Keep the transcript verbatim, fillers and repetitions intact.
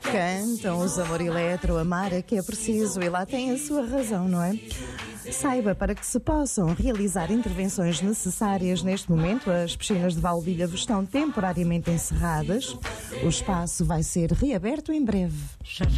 Cantam os Amor Eletro, amar é que é preciso, e lá tem a sua razão, não é? Saiba, para que se possam realizar intervenções necessárias neste momento, as piscinas de Valbilhavo estão temporariamente encerradas. O espaço vai ser reaberto em breve.